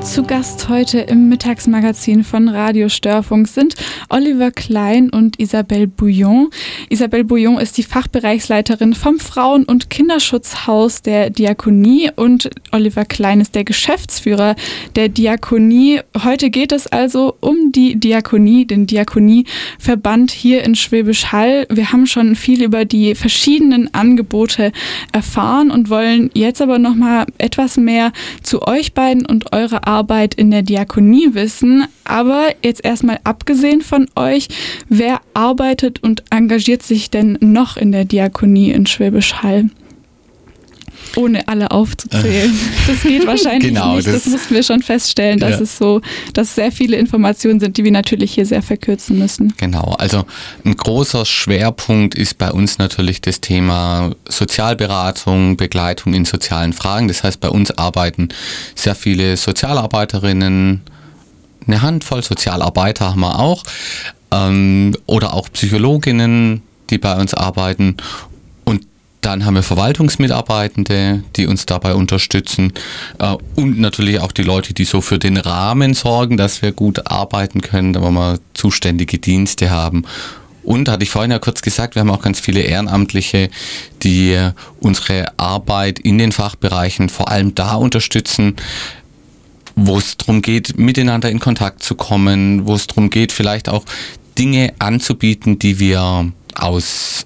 Zu Gast heute im Mittagsmagazin von Radio Störfunk sind Oliver Klein und Isabelle Bouillon. Isabelle Bouillon ist die Fachbereichsleiterin vom Frauen- und Kinderschutzhaus der Diakonie und Oliver Klein ist der Geschäftsführer der Diakonie. Heute geht es also um die Diakonie, den Diakonieverband hier in Schwäbisch Hall. Wir haben schon viel über die verschiedenen Angebote erfahren und wollen jetzt aber noch mal etwas mehr zu euch beiden und eurer Arbeit in der Diakonie wissen. Aber jetzt erstmal abgesehen von euch, wer arbeitet und engagiert sich denn noch in der Diakonie in Schwäbisch Hall? Ohne alle aufzuzählen. Das geht wahrscheinlich nicht. Das mussten wir schon feststellen, dass dass sehr viele Informationen sind, die wir natürlich hier sehr verkürzen müssen. Genau, also ein großer Schwerpunkt ist bei uns natürlich das Thema Sozialberatung, Begleitung in sozialen Fragen. Das heißt, bei uns arbeiten sehr viele Sozialarbeiterinnen, eine Handvoll Sozialarbeiter haben wir auch, oder auch Psychologinnen, die bei uns arbeiten. Dann haben wir Verwaltungsmitarbeitende, die uns dabei unterstützen und natürlich auch die Leute, die so für den Rahmen sorgen, dass wir gut arbeiten können, da wir zuständige Dienste haben. Und, hatte ich vorhin ja kurz gesagt, wir haben auch ganz viele Ehrenamtliche, die unsere Arbeit in den Fachbereichen vor allem da unterstützen, wo es darum geht, miteinander in Kontakt zu kommen, wo es darum geht, vielleicht auch Dinge anzubieten, die wir aus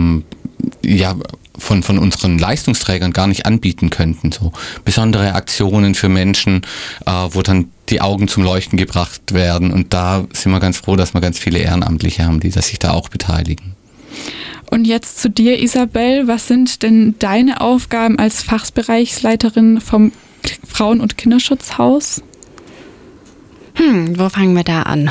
von unseren Leistungsträgern gar nicht anbieten könnten. So besondere Aktionen für Menschen, wo dann die Augen zum Leuchten gebracht werden. Und da sind wir ganz froh, dass wir ganz viele Ehrenamtliche haben, die sich da auch beteiligen. Und jetzt zu dir, Isabelle. Was sind denn deine Aufgaben als Fachbereichsleiterin vom Frauen- und Kinderschutzhaus? Wo fangen wir da an?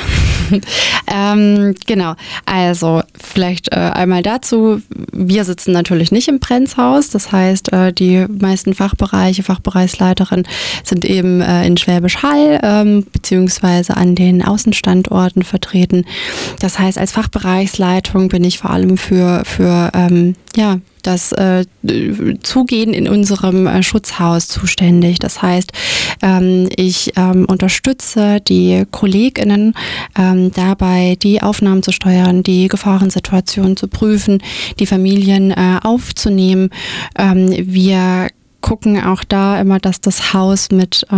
Genau, also vielleicht einmal dazu, wir sitzen natürlich nicht im Prenzhaus, das heißt, die meisten Fachbereichsleiterinnen sind eben in Schwäbisch Hall beziehungsweise an den Außenstandorten vertreten. Das heißt, als Fachbereichsleitung bin ich vor allem für das Zugehen in unserem Schutzhaus zuständig. Das heißt, ich unterstütze die KollegInnen dabei, die Aufnahmen zu steuern, die Gefahrensituationen zu prüfen, die Familien aufzunehmen. Wir gucken auch da immer, dass das Haus mit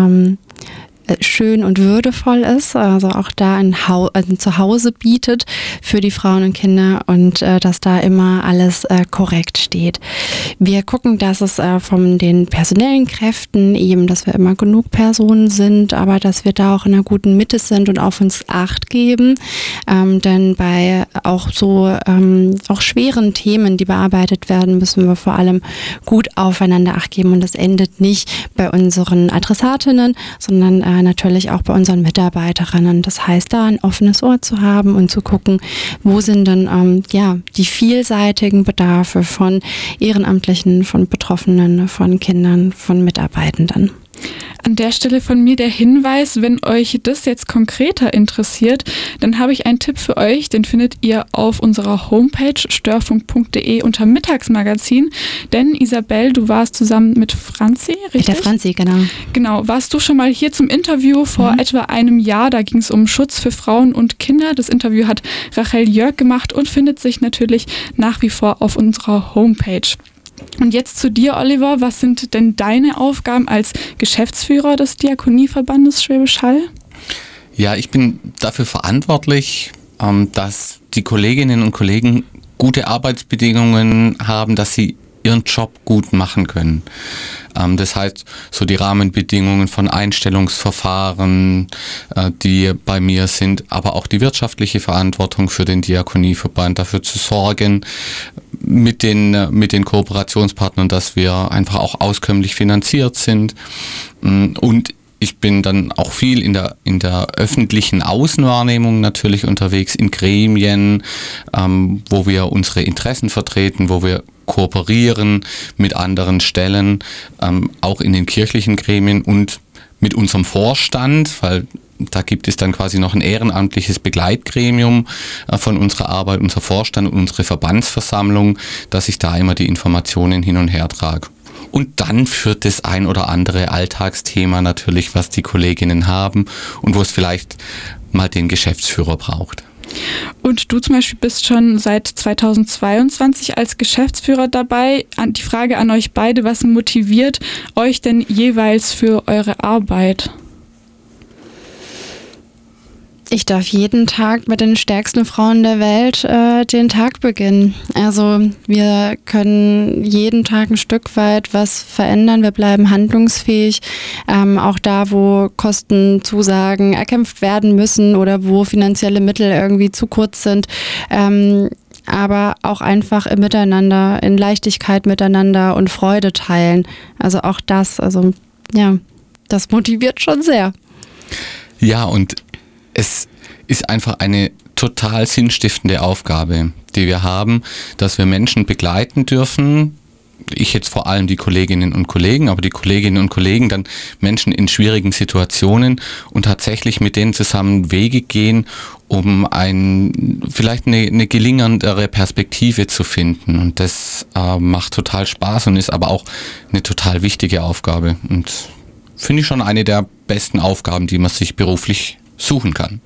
schön und würdevoll ist, also auch da ein Zuhause bietet für die Frauen und Kinder und dass da immer alles korrekt steht. Wir gucken, dass es von den personellen Kräften eben, dass wir immer genug Personen sind, aber dass wir da auch in einer guten Mitte sind und auf uns Acht geben, denn bei auch auch schweren Themen, die bearbeitet werden, müssen wir vor allem gut aufeinander Acht geben und das endet nicht bei unseren Adressatinnen, sondern natürlich auch bei unseren Mitarbeiterinnen. Das heißt, da ein offenes Ohr zu haben und zu gucken, wo sind denn die vielseitigen Bedarfe von Ehrenamtlichen, von Betroffenen, von Kindern, von Mitarbeitenden. An der Stelle von mir der Hinweis, wenn euch das jetzt konkreter interessiert, dann habe ich einen Tipp für euch, den findet ihr auf unserer Homepage störfunk.de unter Mittagsmagazin, denn Isabelle, du warst zusammen mit Franzi, richtig? Mit der Franzi, genau. Genau, warst du schon mal hier zum Interview vor etwa einem Jahr, da ging es um Schutz für Frauen und Kinder. Das Interview hat Rachel Jörg gemacht und findet sich natürlich nach wie vor auf unserer Homepage. Und jetzt zu dir, Oliver. Was sind denn deine Aufgaben als Geschäftsführer des Diakonieverbandes Schwäbisch Hall? Ja, ich bin dafür verantwortlich, dass die Kolleginnen und Kollegen gute Arbeitsbedingungen haben, dass sie ihren Job gut machen können. Das heißt, so die Rahmenbedingungen von Einstellungsverfahren, die bei mir sind, aber auch die wirtschaftliche Verantwortung für den Diakonieverband, dafür zu sorgen, mit den Kooperationspartnern, dass wir einfach auch auskömmlich finanziert sind. Und ich bin dann auch viel in der öffentlichen Außenwahrnehmung natürlich unterwegs, in Gremien, wo wir unsere Interessen vertreten, wo wir kooperieren mit anderen Stellen, auch in den kirchlichen Gremien und mit unserem Vorstand, weil da gibt es dann quasi noch ein ehrenamtliches Begleitgremium von unserer Arbeit, unser Vorstand und unsere Verbandsversammlung, dass ich da immer die Informationen hin und her trage. Und dann führt das ein oder andere Alltagsthema natürlich, was die Kolleginnen haben und wo es vielleicht mal den Geschäftsführer braucht. Und du zum Beispiel bist schon seit 2022 als Geschäftsführer dabei. Die Frage an euch beide, was motiviert euch denn jeweils für eure Arbeit? Ich darf jeden Tag mit den stärksten Frauen der Welt den Tag beginnen. Also wir können jeden Tag ein Stück weit was verändern. Wir bleiben handlungsfähig. Auch da, wo Kostenzusagen erkämpft werden müssen oder wo finanzielle Mittel irgendwie zu kurz sind. Aber auch einfach im Miteinander, in Leichtigkeit miteinander und Freude teilen. Also auch das, das motiviert schon sehr. Ja, und es ist einfach eine total sinnstiftende Aufgabe, die wir haben, dass wir Menschen begleiten dürfen. Ich jetzt vor allem die Kolleginnen und Kollegen, aber die Kolleginnen und Kollegen dann Menschen in schwierigen Situationen und tatsächlich mit denen zusammen Wege gehen, um vielleicht eine gelingendere Perspektive zu finden. Und das macht total Spaß und ist aber auch eine total wichtige Aufgabe. Und finde ich schon eine der besten Aufgaben, die man sich beruflich suchen kann.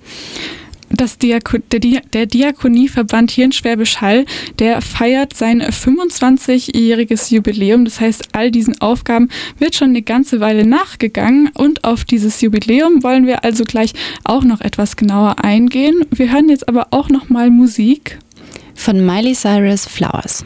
Der Diakonieverband hier in Schwäbisch Hall, der feiert sein 25-jähriges Jubiläum. Das heißt, all diesen Aufgaben wird schon eine ganze Weile nachgegangen und auf dieses Jubiläum wollen wir also gleich auch noch etwas genauer eingehen. Wir hören jetzt aber auch noch mal Musik. Von Miley Cyrus, Flowers.